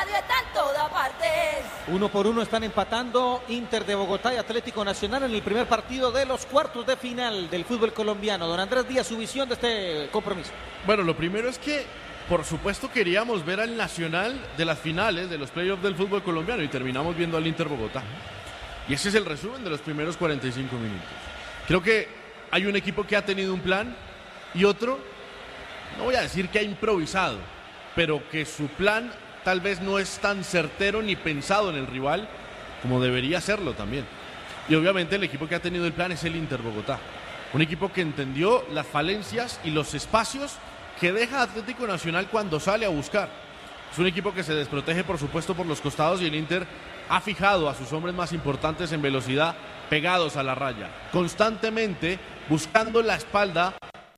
Radio está en todas partes. 1-1 están empatando Inter de Bogotá y Atlético Nacional en el primer partido de los cuartos de final del fútbol colombiano. Don Andrés Díaz, su visión de este compromiso. Bueno, lo primero es que, por supuesto, queríamos ver al Nacional de las finales de los playoffs del fútbol colombiano y terminamos viendo al Inter Bogotá. Y ese es el resumen de los primeros 45 minutos. Creo que hay un equipo que ha tenido un plan y otro, no voy a decir que ha improvisado, pero que su plan tal vez no es tan certero ni pensado en el rival como debería serlo también. Y obviamente el equipo que ha tenido el plan es el Inter Bogotá. Un equipo que entendió las falencias y los espacios que deja Atlético Nacional cuando sale a buscar. Es un equipo que se desprotege, por supuesto, por los costados y el Inter ha fijado a sus hombres más importantes en velocidad pegados a la raya, constantemente buscando la espalda.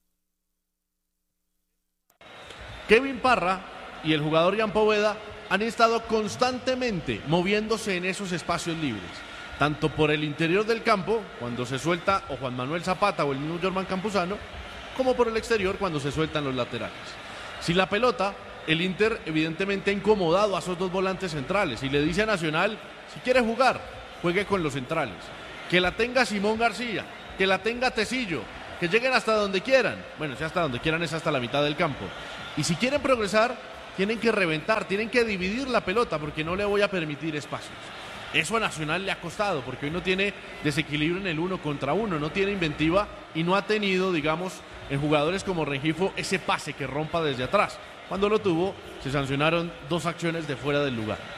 Kevin Parra y el jugador Jan Poveda han estado constantemente moviéndose en esos espacios libres, tanto por el interior del campo, cuando se suelta o Juan Manuel Zapata o el mismo Jorman Campuzano, como por el exterior cuando se sueltan los laterales. Sin la pelota, el Inter evidentemente ha incomodado a esos dos volantes centrales y le dice a Nacional, si quiere jugar, juegue con los centrales. Que la tenga Simón García, que la tenga Tecillo, que lleguen hasta donde quieran. Bueno, si hasta donde quieran es hasta la mitad del campo. Y si quieren progresar, tienen que reventar, tienen que dividir la pelota porque no le voy a permitir espacios. Eso a Nacional le ha costado porque hoy no tiene desequilibrio en el 1 contra 1, no tiene inventiva y no ha tenido, digamos, en jugadores como Rengifo ese pase que rompa desde atrás. Cuando lo tuvo, se sancionaron 2 acciones de fuera del lugar.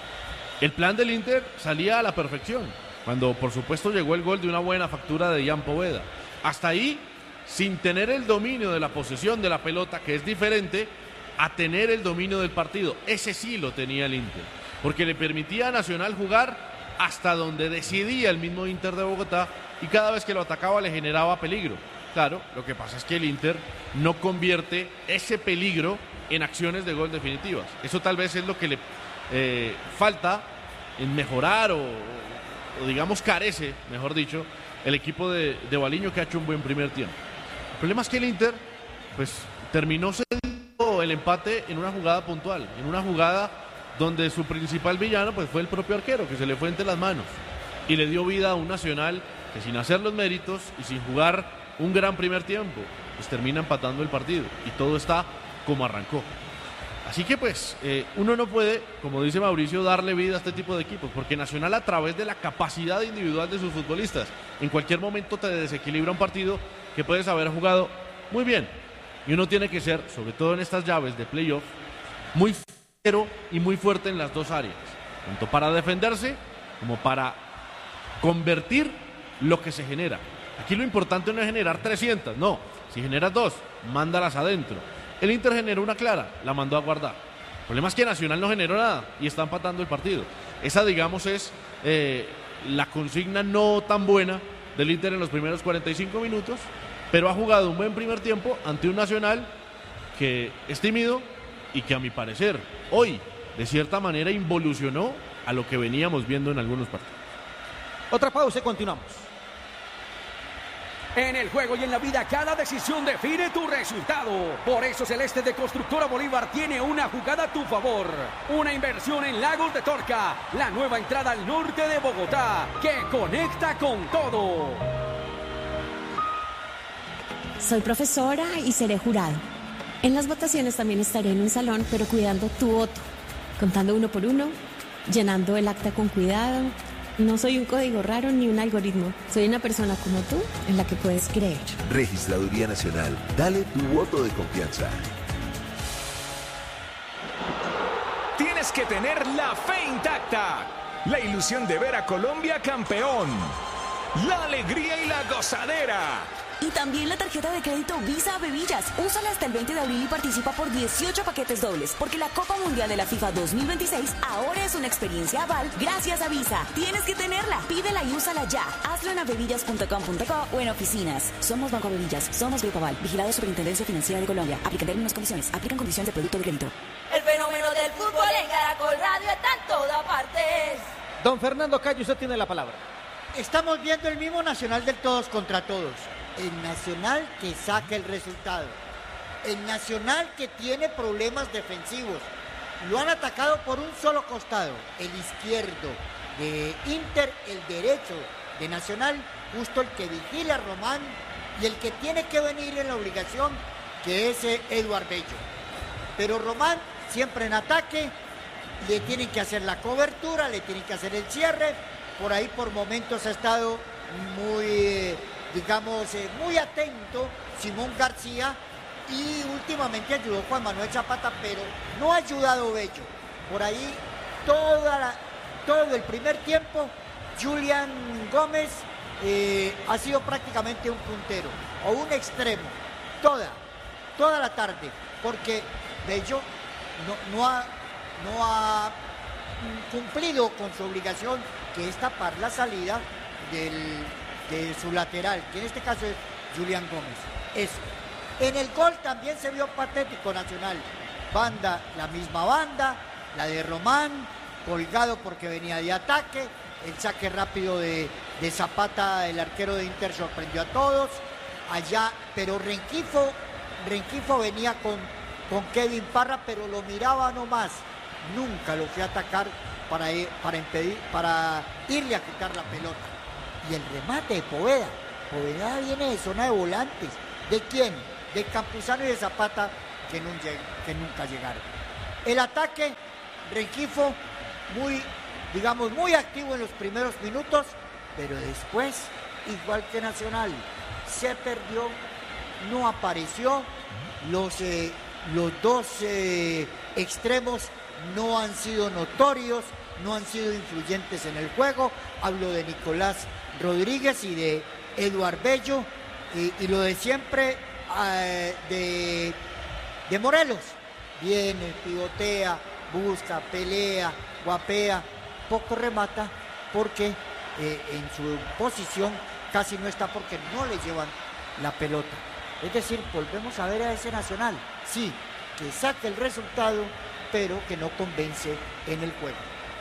El plan del Inter salía a la perfección, cuando por supuesto llegó el gol de una buena factura de Jan Poveda. Hasta ahí, sin tener el dominio de la posesión de la pelota, que es diferente a tener el dominio del partido. Ese sí lo tenía el Inter, porque le permitía a Nacional jugar hasta donde decidía el mismo Inter de Bogotá y cada vez que lo atacaba le generaba peligro. Claro, lo que pasa es que el Inter no convierte ese peligro en acciones de gol definitivas. Eso tal vez es lo que le falta en mejorar o digamos carece, mejor dicho, el equipo de Baliño, que ha hecho un buen primer tiempo. El problema es que el Inter pues terminó cediendo el empate en una jugada puntual, en una jugada donde su principal villano pues fue el propio arquero, que se le fue entre las manos y le dio vida a un Nacional que sin hacer los méritos y sin jugar un gran primer tiempo pues termina empatando el partido y todo está como arrancó. Así que pues uno no puede, como dice Mauricio, darle vida a este tipo de equipos, porque Nacional, a través de la capacidad individual de sus futbolistas, en cualquier momento te desequilibra un partido que puedes haber jugado muy bien. Y uno tiene que ser, sobre todo en estas llaves de playoff, muy fiero y muy fuerte en las dos áreas, tanto para defenderse como para convertir lo que se genera. Aquí lo importante no es generar 300, no. Si generas 2, mándalas adentro. El Inter generó una clara, la mandó a guardar. El problema es que Nacional no generó nada y está empatando el partido. Esa, digamos, es la consigna no tan buena del Inter en los primeros 45 minutos, pero ha jugado un buen primer tiempo ante un Nacional que es tímido y que, a mi parecer, hoy, de cierta manera, involucionó a lo que veníamos viendo en algunos partidos. Otra pausa y continuamos. En el juego y en la vida, cada decisión define tu resultado. Por eso Celeste de Constructora Bolívar tiene una jugada a tu favor. Una inversión en Lagos de Torca, la nueva entrada al norte de Bogotá, que conecta con todo. Soy profesora y seré jurado. En las votaciones también estaré en un salón, pero cuidando tu voto, contando uno por uno, llenando el acta con cuidado. No soy un código raro ni un algoritmo. Soy una persona como tú en la que puedes creer. Registraduría Nacional. Dale tu voto de confianza. Tienes que tener la fe intacta. La ilusión de ver a Colombia campeón. La alegría y la gozadera. Y también la tarjeta de crédito Visa a Bebillas. Úsala hasta el 20 de abril y participa por 18 paquetes dobles, porque la Copa Mundial de la FIFA 2026 ahora es una experiencia aval gracias a Visa. Tienes que tenerla. Pídela y úsala ya. Hazlo en abebillas.com.co o en oficinas. Somos Banco Bebillas. Somos Grupo Aval. Vigilado Superintendencia Financiera de Colombia. Aplican términos y condiciones. Aplican condiciones de producto de crédito. El fenómeno del fútbol en Caracol Radio está en todas partes. Don Fernando Calle, usted tiene la palabra. Estamos viendo el mismo Nacional del todos contra todos. El Nacional que saca el resultado. El Nacional que tiene problemas defensivos. lo han atacado por un solo costado, el izquierdo de Inter, el derecho de Nacional, justo el que vigila a Román y el que tiene que venir en la obligación, que es Eduard Bello. Pero Román siempre en ataque, le tienen que hacer la cobertura, le tienen que hacer el cierre. Por ahí por momentos ha estado muy, muy atento Simón García, y últimamente ayudó Juan Manuel Zapata, pero no ha ayudado Bello. Por ahí todo el primer tiempo Julián Gómez ha sido prácticamente un puntero o un extremo toda la tarde, porque Bello no ha cumplido con su obligación, que es tapar la salida de su lateral, que en este caso es Julián Gómez. Eso. En el gol también se vio patético Nacional. La misma banda, la de Román, colgado porque venía de ataque. El saque rápido de Zapata, el arquero de Inter, sorprendió a todos. Allá, pero Rengifo venía con Kevin Parra, pero lo miraba nomás. Nunca lo fue a atacar para irle a quitar la pelota. Y el remate de Poveda. Poveda viene de zona de volantes. ¿De quién? De Campuzano y de Zapata, que nunca llegaron. El ataque, Rengifo, muy activo en los primeros minutos, pero después, igual que Nacional, se perdió, no apareció. Los dos extremos no han sido notorios, no han sido influyentes en el juego. Hablo de Nicolás Rodríguez y de Eduard Bello, y lo de siempre de Morelos. Viene, pivotea, busca, pelea, guapea, poco remata, porque en su posición casi no está, porque no le llevan la pelota. Es decir, volvemos a ver a ese Nacional, sí, que saque el resultado, pero que no convence en el juego.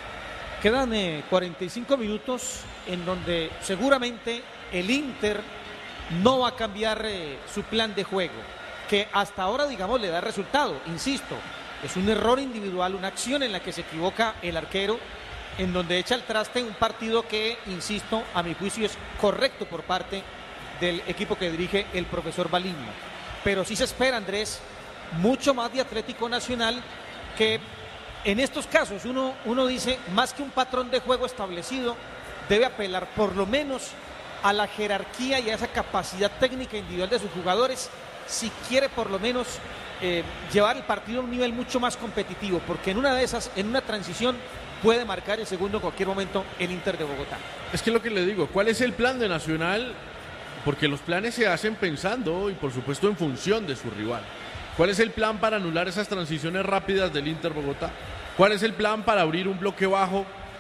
Quedan 45 minutos en donde seguramente el Inter no va a cambiar su plan de juego, que hasta ahora, digamos, le da resultado. Insisto, es un error individual, una acción en la que se equivoca el arquero, en donde echa al traste un partido que, insisto, a mi juicio es correcto por parte del equipo que dirige el profesor Baliño. Pero sí se espera, Andrés, mucho más de Atlético Nacional, que en estos casos uno dice, más que un patrón de juego establecido, debe apelar por lo menos a la jerarquía y a esa capacidad técnica individual de sus jugadores, si quiere por lo menos llevar el partido a un nivel mucho más competitivo, porque en una de esas, en una transición, puede marcar el segundo en cualquier momento el Inter de Bogotá. Es que lo que le digo, ¿cuál es el plan de Nacional? Porque los planes se hacen pensando y por supuesto en función de su rival. ¿Cuál es el plan para anular esas transiciones rápidas del Inter Bogotá? ¿Cuál es el plan para abrir un bloque bajo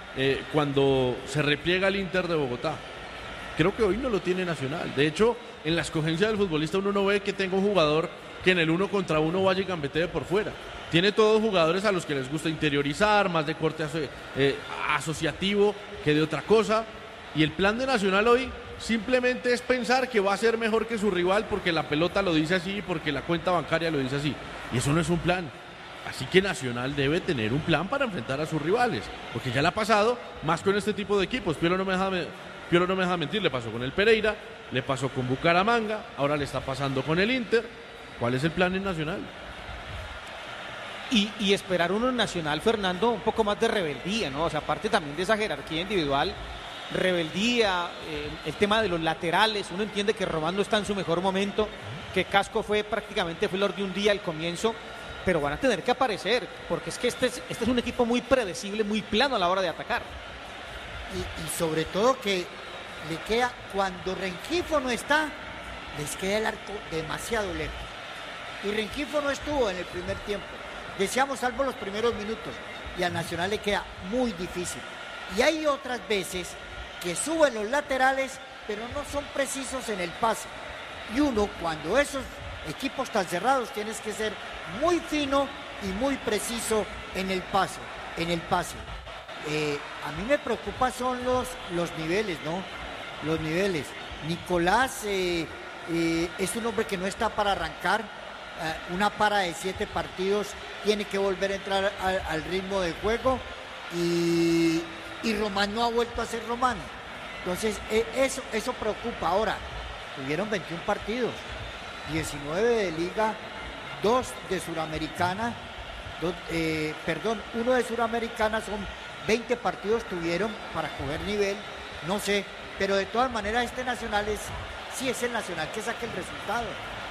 cuando se repliega el Inter de Bogotá? Creo que hoy no lo tiene Nacional. De hecho, en la escogencia del futbolista uno no ve que tenga un jugador que en el 1 contra 1 vaya y gambetee por fuera. Tiene todos jugadores a los que les gusta interiorizar, más de corte asociativo que de otra cosa. Y el plan de Nacional hoy simplemente es pensar que va a ser mejor que su rival porque la pelota lo dice así, porque la cuenta bancaria lo dice así. Y eso no es un plan. Así que Nacional debe tener un plan para enfrentar a sus rivales, porque ya le ha pasado más con este tipo de equipos. Piero no me deja mentir, le pasó con el Pereira, le pasó con Bucaramanga, ahora le está pasando con el Inter. ¿Cuál es el plan en Nacional? Y esperar uno en Nacional, Fernando, un poco más de rebeldía, ¿no? O sea, aparte también de esa jerarquía individual, rebeldía, el tema de los laterales. Uno entiende que Román no está en su mejor momento, que Casco fue prácticamente flor de un día al comienzo, pero van a tener que aparecer, porque es que este es un equipo muy predecible, muy plano a la hora de atacar. Y sobre todo que le queda, cuando Rengifo no está, les queda el arco demasiado lejos. Y Rengifo no estuvo en el primer tiempo. Decíamos salvo los primeros minutos, y a Nacional le queda muy difícil. Y hay otras veces que suben los laterales, pero no son precisos en el pase. Y uno, cuando esos equipos tan cerrados, tienes que ser muy fino y muy preciso en el pase. A mí me preocupa son los niveles, ¿no? Los niveles. Nicolás es un hombre que no está para arrancar. una para de 7 partidos, tiene que volver a entrar al ritmo de juego y Román no ha vuelto a ser Román. Entonces eso preocupa. Ahora, tuvieron 21 partidos, 19 de Liga, 2 de Suramericana, 1 de Suramericana, son 20 partidos tuvieron para coger nivel, no sé, pero de todas maneras este Nacional sí es el Nacional que saque el resultado.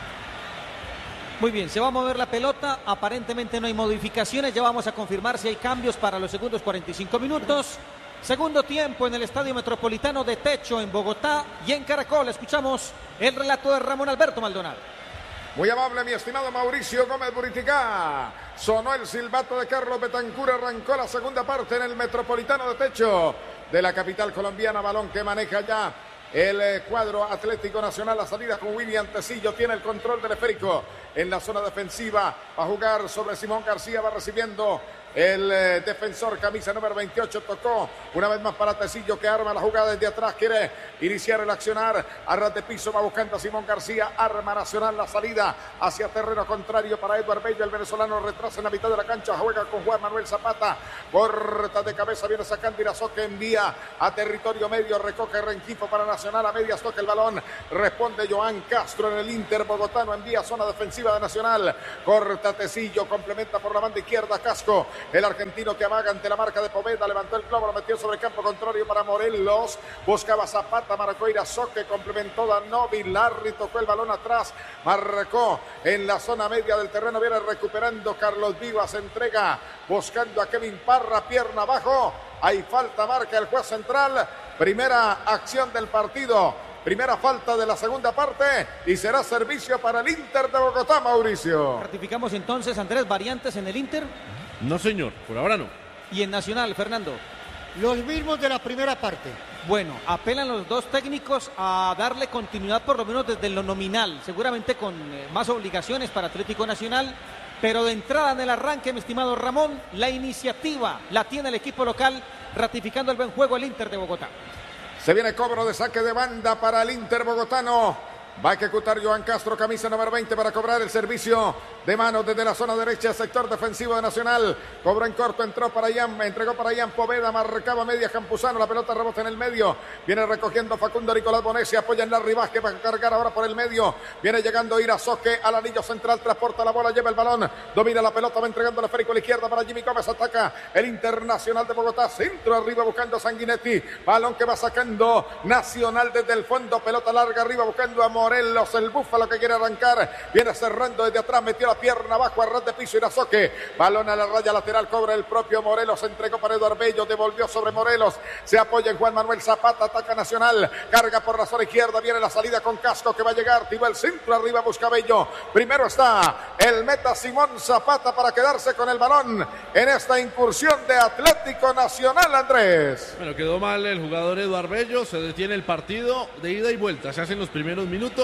Muy bien, se va a mover la pelota, aparentemente no hay modificaciones, ya vamos a confirmar si hay cambios para los segundos 45 minutos. Segundo tiempo en el Estadio Metropolitano de Techo en Bogotá y en Caracol. Escuchamos el relato de Ramón Alberto Maldonado. Muy amable, mi estimado Mauricio Gómez Buriticá. Sonó el silbato de Carlos Betancur, arrancó la segunda parte en el Metropolitano de Techo de la capital colombiana. Balón que maneja ya el cuadro Atlético Nacional. La salida con William Tecillo, tiene el control del esférico en la zona defensiva. Va a jugar sobre Simón García, va recibiendo el defensor, camisa número 28, tocó una vez más para Tecillo, que arma la jugada desde atrás, quiere iniciar el accionar, a ras de piso va buscando a Simón García, arma Nacional la salida hacia terreno contrario para Eduard Bello, el venezolano retrasa en la mitad de la cancha, juega con Juan Manuel Zapata, corta de cabeza, viene sacando Irazoque, envía a territorio medio, recoge Rengifo para Nacional, a medias toca el balón, responde Joan Castro en el Inter bogotano, envía zona defensiva de Nacional, corta Tecillo, complementa por la banda izquierda Casco, el argentino que amaga ante la marca de Poveda, levantó el globo, lo metió sobre el campo contrario para Morelos, buscaba Zapata, marcó Irazoque, complementó Danovi, Larry tocó el balón atrás, marcó en la zona media del terreno, viene recuperando Carlos Vivas, entrega, buscando a Kevin Parra, pierna abajo, hay falta, marca el juez central, primera acción del partido, primera falta de la segunda parte y será servicio para el Inter de Bogotá, Mauricio. Ratificamos entonces, Andrés, variantes en el Inter. No, señor, por ahora no. ¿Y en Nacional, Fernando? Los mismos de la primera parte. Bueno, apelan los dos técnicos a darle continuidad por lo menos desde lo nominal, seguramente con más obligaciones para Atlético Nacional, pero de entrada en el arranque, mi estimado Ramón, la iniciativa la tiene el equipo local, ratificando el buen juego el Inter de Bogotá. Se viene cobro de saque de banda para el Inter bogotano. Va a ejecutar Joan Castro, camisa número 20, para cobrar el servicio de mano desde la zona derecha, sector defensivo de Nacional. Cobra en corto, entregó para Ian Poveda, marcaba media Campuzano, la pelota rebota en el medio. Viene recogiendo Facundo Nicolás Bonesi, apoya en Larry Vázquez, va a cargar ahora por el medio. Viene llegando Irazoque al anillo central, transporta la bola, lleva el balón, domina la pelota, va entregando el esférico a la izquierda para Jimmy Gómez, ataca el Internacional de Bogotá, centro arriba buscando a Sanguinetti, balón que va sacando Nacional desde el fondo, pelota larga arriba buscando a Morelos, el búfalo que quiere arrancar, viene cerrando desde atrás, metió la pierna abajo a ras de piso Irazoque, balón a la raya lateral, cobra el propio Morelos, entregó para Eduard Bello, devolvió sobre Morelos, se apoya en Juan Manuel Zapata, ataca Nacional, carga por la zona izquierda, viene la salida con Casco que va a llegar, tira el centro arriba, busca Bello, primero está el meta Simón Zapata para quedarse con el balón en esta incursión de Atlético Nacional, Andrés. Bueno, quedó mal el jugador Eduard Bello, se detiene el partido de ida y vuelta, se hacen los primeros minutos.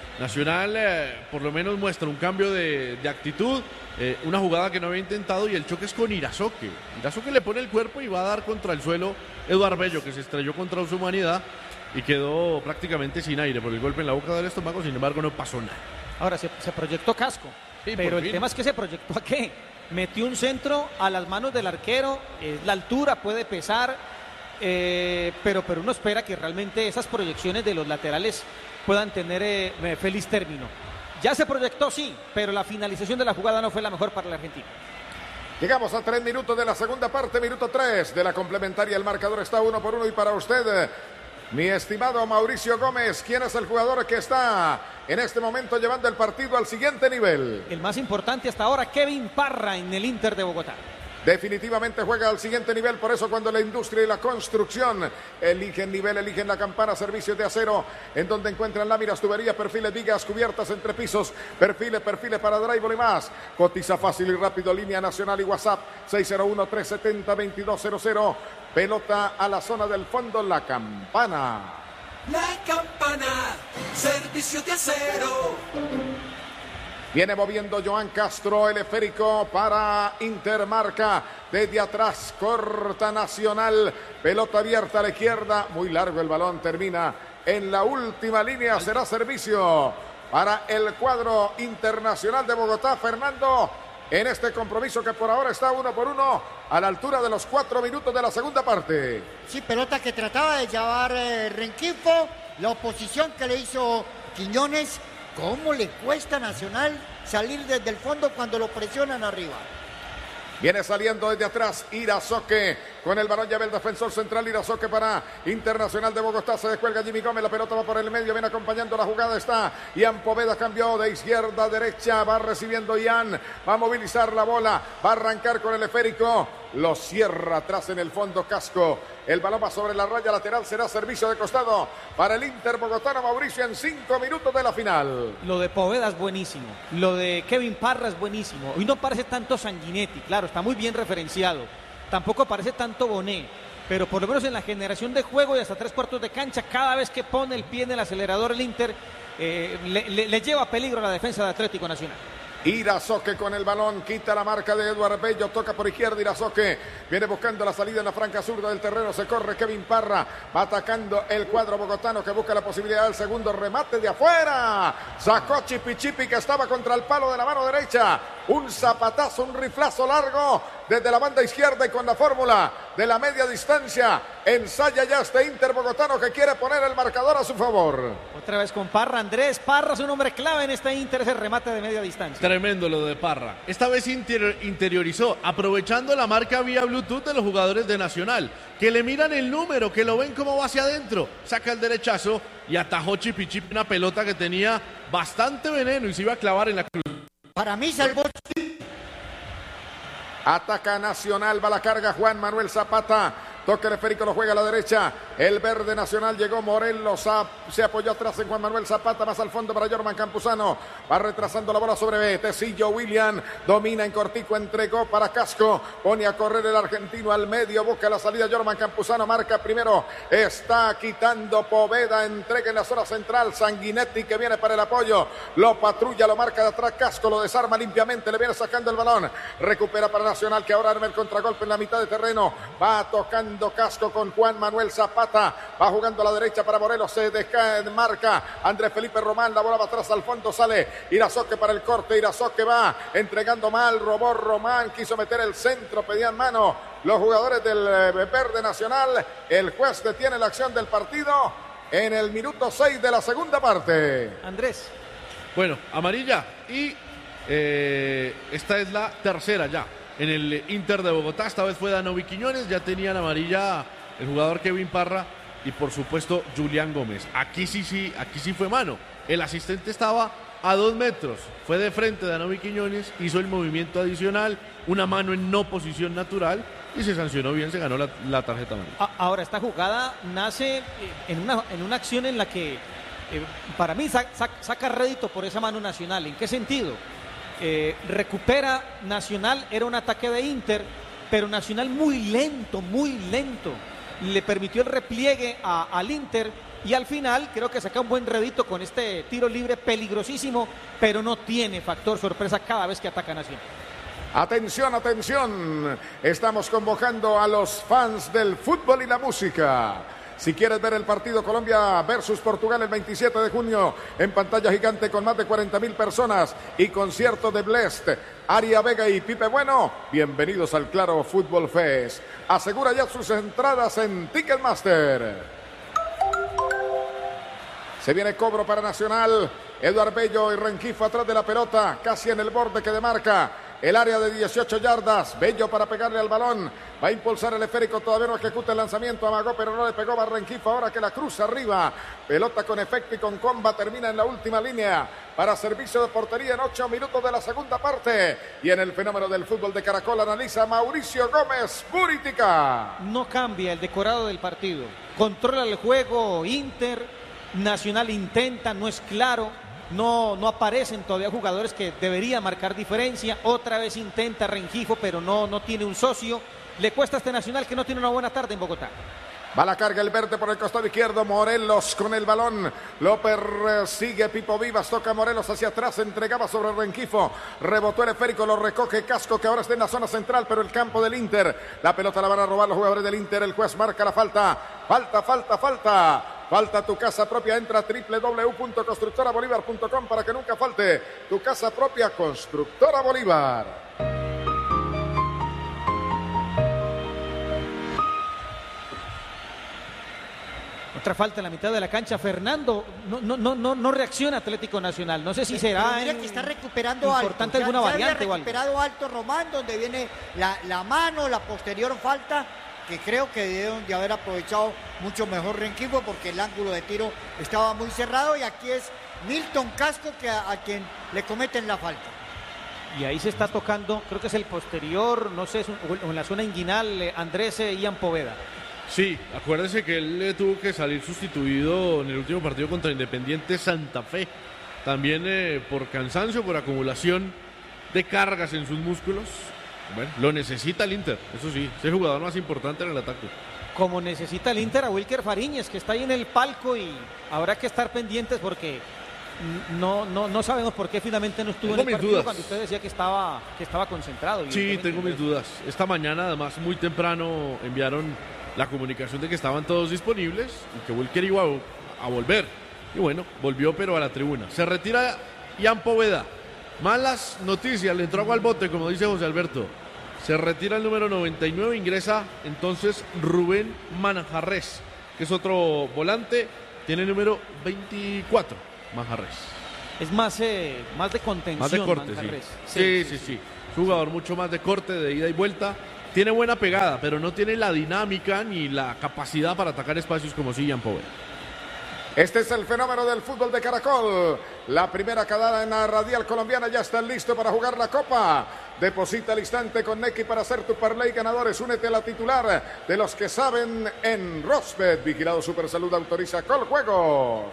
Nacional por lo menos muestra un cambio de actitud, una jugada que no había intentado y el choque es con Irazoque. Irazoque le pone el cuerpo y va a dar contra el suelo Eduard Bello, que se estrelló contra su humanidad y quedó prácticamente sin aire por el golpe en la boca del estómago, sin embargo no pasó nada. Ahora se proyectó Casco, sí, pero el tema es que se proyectó a qué, metió un centro a las manos del arquero, la altura puede pesar, pero uno espera que realmente esas proyecciones de los laterales puedan tener feliz término. Ya se proyectó, sí, pero la finalización de la jugada no fue la mejor para el argentino. Llegamos a 3 minutos de la segunda parte, minuto 3 de la complementaria. El marcador está 1-1 y para usted, mi estimado Mauricio Gómez, ¿quién es el jugador que está en este momento llevando el partido al siguiente nivel? El más importante hasta ahora, Kevin Parra en el Inter de Bogotá. Definitivamente juega al siguiente nivel, por eso cuando la industria y la construcción eligen nivel, eligen la campana, servicios de acero, en donde encuentran láminas, tuberías, perfiles, vigas, cubiertas, entrepisos, perfiles para drywall y más. Cotiza fácil y rápido, línea nacional y WhatsApp 601-370-2200. Pelota a la zona del fondo, la campana. La campana, servicios de acero. Viene moviendo Joan Castro, el esférico para Intermarca. Desde atrás, corta Nacional. Pelota abierta a la izquierda. Muy largo el balón, termina en la última línea. Será servicio para el cuadro Internacional de Bogotá, Fernando, en este compromiso que por ahora está 1-1 a la altura de los 4 minutos de la segunda parte. Sí, pelota que trataba de llevar Rengifo, la oposición que le hizo Quiñones. ¿Cómo le cuesta a Nacional salir desde el fondo cuando lo presionan arriba? Viene saliendo desde atrás Irazoque con el balón, llave el defensor central Irazoque para Internacional de Bogotá. Se descuelga Jimmy Gómez, la pelota va por el medio, viene acompañando la jugada, está Ian Poveda, cambió de izquierda a derecha, va recibiendo Ian, va a movilizar la bola, va a arrancar con el esférico, lo cierra atrás en el fondo Casco. El balón va sobre la raya lateral, será servicio de costado para el Inter bogotano, Mauricio, en 5 minutos de la final. Lo de Poveda es buenísimo, lo de Kevin Parra es buenísimo. Hoy no parece tanto Sanguinetti, claro, está muy bien referenciado. Tampoco parece tanto Bonet, pero por lo menos en la generación de juego y hasta 3/4 de cancha, cada vez que pone el pie en el acelerador el Inter, le lleva peligro a la defensa de Atlético Nacional. Irazoque con el balón, quita la marca de Eduardo Bello, toca por izquierda Irazoque, viene buscando la salida en la franca zurda del terreno, se corre Kevin Parra, va atacando el cuadro bogotano que busca la posibilidad del segundo remate de afuera, sacó Chipi que estaba contra el palo de la mano derecha, un zapatazo, un riflazo largo desde la banda izquierda y con la fórmula de la media distancia, ensaya ya este Inter bogotano que quiere poner el marcador a su favor. Otra vez con Parra, Andrés Parra es un hombre clave en este Inter, ese remate de media distancia. Tremendo lo de Parra. Esta vez interiorizó, aprovechando la marca vía Bluetooth de los jugadores de Nacional, que le miran el número, que lo ven cómo va hacia adentro, saca el derechazo y atajó Chipi una pelota que tenía bastante veneno y se iba a clavar en la cruz. Para mí salvó. Ataca Nacional, va la carga Juan Manuel Zapata. Toque el esférico, lo juega a la derecha. El verde Nacional llegó Morelos, se apoyó atrás en Juan Manuel Zapata, más al fondo para Jorman Campuzano. Va retrasando la bola sobre Tecillo William. Domina en cortico, entregó para Casco. Pone a correr el argentino al medio, busca la salida Jorman Campuzano, marca primero. Está quitando Poveda, entrega en la zona central. Sanguinetti que viene para el apoyo. Lo patrulla, lo marca de atrás Casco, lo desarma limpiamente, le viene sacando el balón. Recupera para Nacional que ahora arma el contragolpe en la mitad de terreno. Va tocando Casco con Juan Manuel Zapata, va jugando a la derecha para Morelos, se marca Andrés Felipe Román, la bola va atrás al fondo, sale Irazoque para el corte, Irazoque va entregando mal, robó Román, quiso meter el centro, pedían mano los jugadores del verde Nacional. El juez detiene la acción del partido en el minuto 6 de la segunda parte. Andrés. Bueno, amarilla y esta es la tercera ya en el Inter de Bogotá. Esta vez fue Danovi Quiñones, ya tenían amarilla el jugador Kevin Parra y por supuesto Julián Gómez. Aquí sí fue mano. El asistente estaba a 2 metros, fue de frente Danovi Quiñones, hizo el movimiento adicional, una mano en no posición natural y se sancionó bien, se ganó la tarjeta amarilla. Ahora esta jugada nace en una acción en la que para mí saca rédito por esa mano Nacional. ¿En qué sentido? Recupera Nacional, era un ataque de Inter, pero Nacional muy lento, le permitió el repliegue al Inter y al final creo que saca un buen rédito con este tiro libre peligrosísimo, pero no tiene factor sorpresa cada vez que ataca Nacional. Atención, estamos convocando a los fans del fútbol y la música. Si quieres ver el partido Colombia versus Portugal el 27 de junio en pantalla gigante con más de 40,000 personas y concierto de Blest, Aria Vega y Pipe Bueno, bienvenidos al Claro Fútbol Fest. Asegura ya sus entradas en Ticketmaster. Se viene cobro para Nacional. Eduardo Bello y Rengifo atrás de la pelota, casi en el borde que demarca el área de 18 yardas. Bello para pegarle al balón. Va a impulsar el esférico, todavía no ejecuta el lanzamiento. Amagó, pero no le pegó a Rengifo. Ahora que la cruza arriba. Pelota con efecto y con comba. Termina en la última línea para servicio de portería en 8 minutos de la segunda parte. Y en el fenómeno del fútbol de Caracol analiza Mauricio Gómez Buritica. No cambia el decorado del partido. Controla el juego Inter. Nacional intenta, no es claro. No aparecen todavía jugadores que deberían marcar diferencia. Otra vez intenta Rengifo, pero no tiene un socio. Le cuesta a este Nacional que no tiene una buena tarde en Bogotá. Va la carga el verde por el costado izquierdo. Morelos con el balón. Lo persigue Pipo Vivas. Toca Morelos hacia atrás. Entregaba sobre Rengifo. Rebotó el esférico. Lo recoge Casco, que ahora está en la zona central, pero el campo del Inter. La pelota la van a robar los jugadores del Inter. El juez marca la falta. Falta. Falta tu casa propia, entra a www.constructorabolívar.com para que nunca falte tu casa propia, Constructora Bolívar. Otra falta en la mitad de la cancha. Fernando no reacciona Atlético Nacional. No sé si será mira que está recuperando importante alto. alguna variante o algo. Recuperado alto Román, donde viene la mano, la posterior falta, que creo que deben de haber aprovechado mucho mejor Renquifo, porque el ángulo de tiro estaba muy cerrado, y aquí es Milton Casco a quien le cometen la falta. Y ahí se está tocando, creo que es el posterior, no sé, o en la zona inguinal, Andrés Ian Poveda. Sí, acuérdese que él tuvo que salir sustituido en el último partido contra Independiente Santa Fe. También por cansancio, por acumulación de cargas en sus músculos. Bueno, lo necesita el Inter, eso sí, es el jugador más importante en el ataque. Como necesita el Inter a Wilker Fariñez, que está ahí en el palco, y habrá que estar pendientes porque no sabemos por qué finalmente no estuvo en el partido cuando usted decía que estaba concentrado. Sí, tengo mis dudas. Esta mañana, además, muy temprano enviaron la comunicación de que estaban todos disponibles y que Wilker iba a volver. Y bueno, volvió, pero a la tribuna. Se retira Ian Poveda. Malas noticias, le entró agua al bote, como dice José Alberto. Se retira el número 99, ingresa entonces Rubén Manjarres, que es otro volante, tiene el número 24, Manjarres. Es más de contención. Más de corte, sí. Sí. Jugador mucho más de corte, de ida y vuelta. Tiene buena pegada, pero no tiene la dinámica ni la capacidad para atacar espacios como si Ian Poveda. Este es el fenómeno del fútbol de Caracol. La primera cadena radial colombiana ya está listo para jugar la Copa. Deposita al instante con Nequi para hacer tu parlay ganadores. Únete a la titular de los que saben en Rosbet. Vigilado Supersalud, autoriza Coljuegos.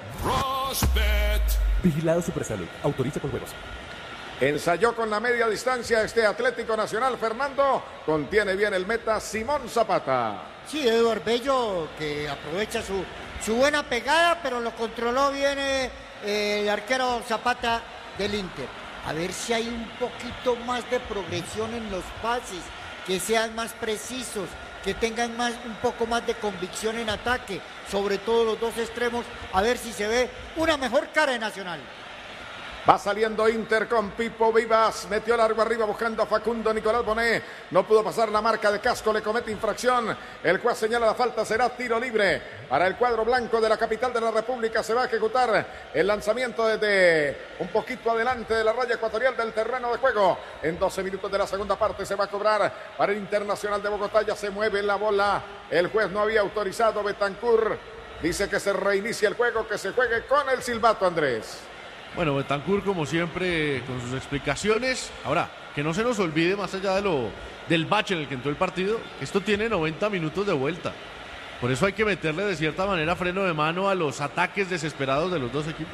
Rosbet. Vigilado Supersalud, autoriza Coljuegos. Ensayó con la media distancia este Atlético Nacional. Fernando, contiene bien el meta Simón Zapata. Sí, Eduardo Bello, que aprovecha su buena pegada, pero lo controló bien el arquero Zapata del Inter. A ver si hay un poquito más de progresión en los pases, que sean más precisos, que tengan un poco más de convicción en ataque, sobre todo los dos extremos, a ver si se ve una mejor cara de Nacional. Va saliendo Inter con Pipo Vivas, metió largo arriba buscando a Facundo Nicolás Bonet, no pudo pasar la marca de Casco, le comete infracción, el cual señala la falta, será tiro libre para el cuadro blanco de la capital de la República. Se va a ejecutar el lanzamiento desde un poquito adelante de la raya ecuatorial del terreno de juego. En 12 minutos de la segunda parte se va a cobrar para el Internacional de Bogotá. Ya se mueve la bola, el juez no había autorizado. Betancur dice que se reinicia el juego, que se juegue con el silbato, Andrés. Bueno, Betancur, como siempre, con sus explicaciones. Ahora, que no se nos olvide, más allá del bache en el que entró el partido, esto tiene 90 minutos de vuelta. Por eso hay que meterle de cierta manera freno de mano a los ataques desesperados de los dos equipos.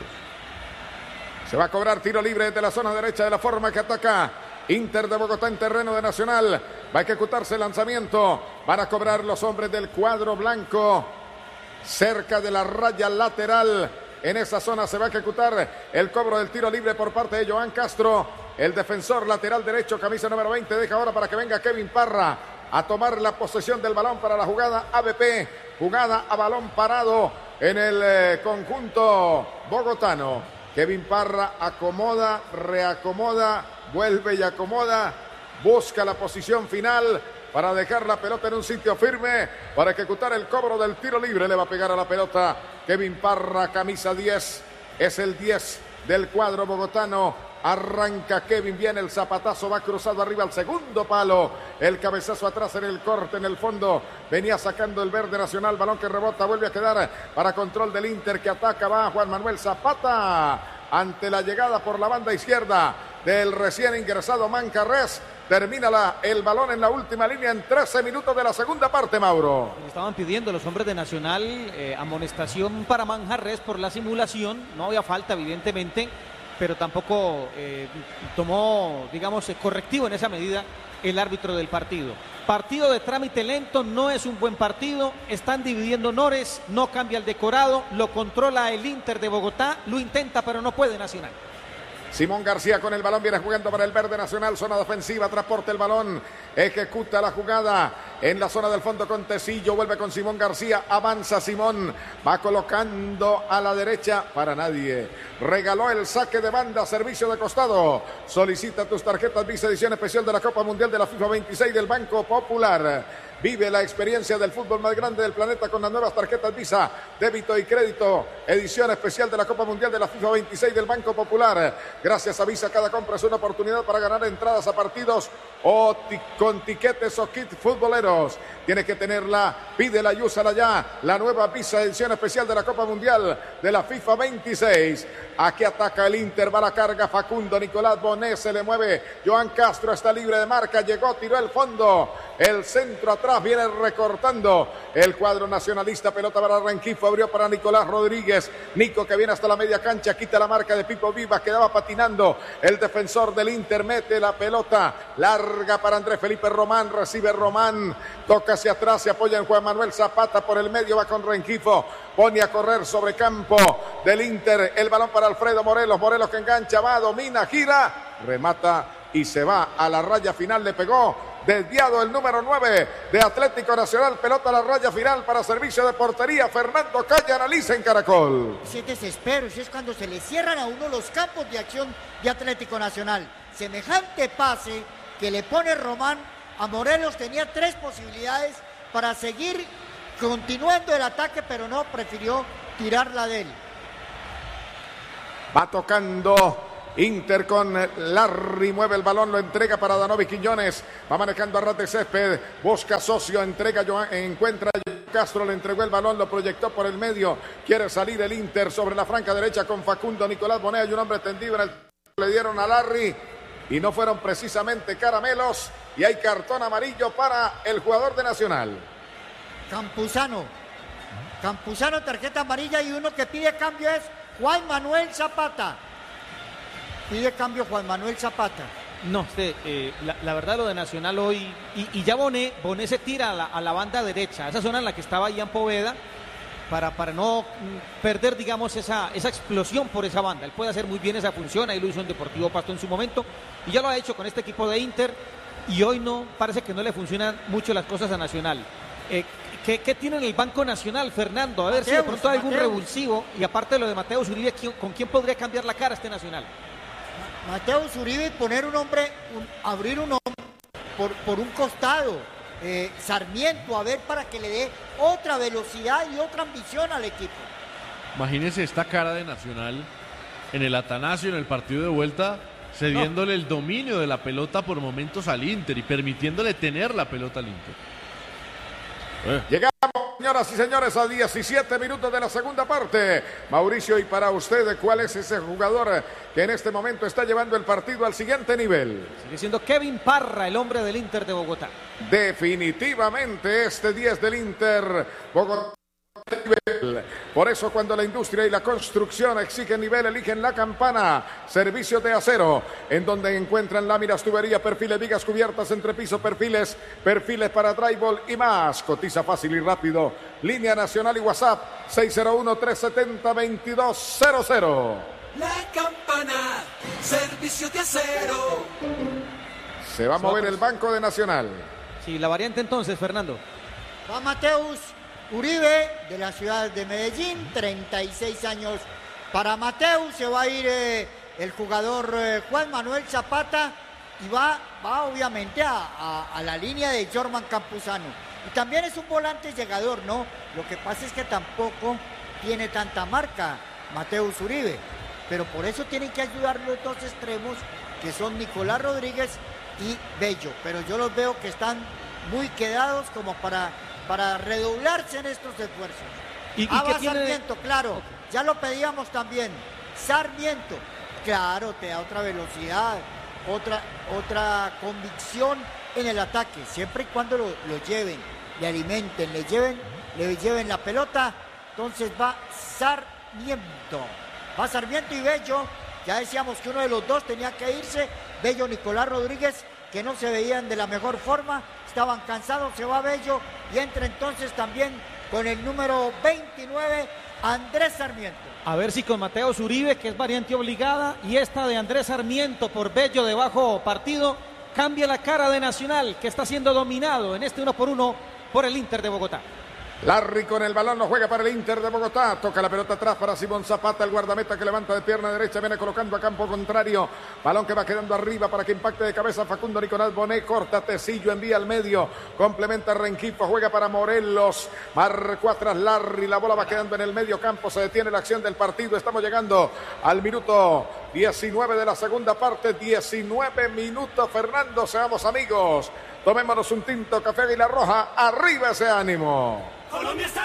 Se va a cobrar tiro libre desde la zona derecha, de la forma que ataca Inter de Bogotá en terreno de Nacional. Va a ejecutarse el lanzamiento. Van a cobrar los hombres del cuadro blanco cerca de la raya lateral. En esa zona se va a ejecutar el cobro del tiro libre por parte de Joan Castro, el defensor lateral derecho, camisa número 20. Deja ahora para que venga Kevin Parra a tomar la posesión del balón para la jugada ABP, jugada a balón parado en el conjunto bogotano. Kevin Parra acomoda, reacomoda, vuelve y acomoda, busca la posición final para dejar la pelota en un sitio firme, para ejecutar el cobro del tiro libre. Le va a pegar a la pelota Kevin Parra, camisa 10, es el 10 del cuadro bogotano. Arranca Kevin, viene el zapatazo, va cruzado arriba al segundo palo, el cabezazo atrás en el corte, en el fondo, venía sacando el verde Nacional, balón que rebota, vuelve a quedar para control del Inter, que ataca, va Juan Manuel Zapata, ante la llegada por la banda izquierda del recién ingresado Manjarres. Termina el balón en la última línea en 13 minutos de la segunda parte, Mauro. Estaban pidiendo los hombres de Nacional amonestación para Manjarres por la simulación. No había falta, evidentemente, pero tampoco tomó, digamos, correctivo en esa medida el árbitro del partido. Partido de trámite lento, no es un buen partido. Están dividiendo honores, no cambia el decorado, lo controla el Inter de Bogotá, lo intenta, pero no puede Nacional. Simón García con el balón, viene jugando para el Verde Nacional, zona defensiva, transporta el balón, ejecuta la jugada en la zona del fondo con Tecillo, vuelve con Simón García, avanza Simón, va colocando a la derecha para nadie, regaló el saque de banda, servicio de costado, solicita tus tarjetas Visa edición especial de la Copa Mundial de la FIFA 26 del Banco Popular. Vive la experiencia del fútbol más grande del planeta con las nuevas tarjetas Visa, débito y crédito, edición especial de la Copa Mundial de la FIFA 26 del Banco Popular. Gracias a Visa, cada compra es una oportunidad para ganar entradas a partidos o con tiquetes o kits futboleros. Tienes que tenerla, pídela y úsala ya. La nueva Visa, edición especial de la Copa Mundial de la FIFA 26. Aquí ataca el Inter, va la carga Facundo, Nicolás Bonet se le mueve, Joan Castro está libre de marca, llegó, tiró el fondo, el centro atrás viene recortando el cuadro nacionalista, pelota para Rengifo, abrió para Nicolás Rodríguez, Nico que viene hasta la media cancha, quita la marca de Pipo Vivas, quedaba patinando el defensor del Inter, mete la pelota larga para Andrés Felipe Román, recibe Román, toca hacia atrás, se apoya en Juan Manuel Zapata por el medio, va con Rengifo, pone a correr sobre campo del Inter, el balón para Alfredo Morelos, Morelos que engancha, va, domina, gira, remata y se va a la raya final, le pegó, desviado el número 9 de Atlético Nacional, pelota a la raya final para servicio de portería, Fernando Calle analiza en Caracol. Ese desespero, ese es cuando se le cierran a uno los campos de acción de Atlético Nacional, semejante pase que le pone Román a Morelos, tenía 3 posibilidades para seguir continuando el ataque, pero no, prefirió tirarla de él. Va tocando Inter con Larry, mueve el balón, lo entrega para Danovi Quiñones, va manejando a ras de césped, busca socio, entrega, encuentra Castro, le entregó el balón, lo proyectó por el medio, quiere salir el Inter sobre la franca derecha con Facundo, Nicolás Bonet, y un hombre tendido en el... le dieron a Larry y no fueron precisamente caramelos y hay cartón amarillo para el jugador de Nacional. Campuzano, tarjeta amarilla, y uno que pide cambio es Juan Manuel Zapata. Pide cambio Juan Manuel Zapata. No, la verdad lo de Nacional hoy, y ya Bonet se tira a la banda derecha, esa zona en la que estaba Ian Poveda, para no perder, digamos, esa explosión por esa banda. Él puede hacer muy bien esa función, ahí lo hizo en Deportivo Pasto en su momento, y ya lo ha hecho con este equipo de Inter, y hoy no, parece que no le funcionan mucho las cosas a Nacional. ¿Qué tiene en el Banco Nacional, Fernando? A ver si de pronto hay algún revulsivo, y aparte de lo de Mateus Uribe, ¿con quién podría cambiar la cara este Nacional? Mateus Uribe, poner un hombre, abrir un hombre por un costado, Sarmiento, a ver, para que le dé otra velocidad y otra ambición al equipo. Imagínense esta cara de Nacional en el Atanasio, en el partido de vuelta, cediéndole el dominio de la pelota por momentos al Inter y permitiéndole tener la pelota al Inter. Llegamos, señoras y señores, a 17 minutos de la segunda parte. Mauricio, y para usted, ¿cuál es ese jugador que en este momento está llevando el partido al siguiente nivel? Sigue siendo Kevin Parra, el hombre del Inter de Bogotá. Definitivamente este 10 del Inter Bogotá. Por eso cuando la industria y la construcción exigen nivel, eligen La Campana, servicios de acero, en donde encuentran láminas, tubería, perfiles, vigas, cubiertas, entrepiso, perfiles para drywall y más. Cotiza fácil y rápido. Línea nacional y WhatsApp 601-370-2200. La Campana, servicios de acero. Se va a mover el Banco de Nacional. Sí, la variante entonces, Fernando. Va Mateus Uribe, de la ciudad de Medellín, 36 años para Mateus. Se va a ir el jugador Juan Manuel Zapata y va obviamente a la línea de Jorman Campuzano. Y también es un volante llegador, ¿no? Lo que pasa es que tampoco tiene tanta marca Mateus Uribe, pero por eso tienen que ayudar los dos extremos, que son Nicolás Rodríguez y Bello. Pero yo los veo que están muy quedados como para redoblarse en estos esfuerzos. ¿Y qué tiene? Sarmiento, claro, ya lo pedíamos también. Sarmiento, claro, te da otra velocidad, otra convicción en el ataque, siempre y cuando lo lleven, le alimenten, le lleven la pelota. Entonces va Sarmiento y Bello. Ya decíamos que uno de los dos tenía que irse, Bello, Nicolás Rodríguez, que no se veían de la mejor forma, estaban cansados. Se va Bello y entra entonces también con el número 29 Andrés Sarmiento. A ver si con Mateo Zuribe, que es variante obligada, y esta de Andrés Sarmiento por Bello de bajo partido, cambia la cara de Nacional, que está siendo dominado en este 1-1 por el Inter de Bogotá. Larry con el balón, lo juega para el Inter de Bogotá, toca la pelota atrás para Simón Zapata, el guardameta que levanta de pierna derecha, viene colocando a campo contrario, balón que va quedando arriba para que impacte de cabeza Facundo Nicolás Bonet, corta Tecillo, envía al medio, complementa Rengifo, juega para Morelos, marcó atrás Larry, la bola va quedando en el medio campo, se detiene la acción del partido, estamos llegando al minuto 19 de la segunda parte, 19 minutos, Fernando, seamos amigos, tomémonos un tinto, café Águila Roja, arriba ese ánimo. Colombia está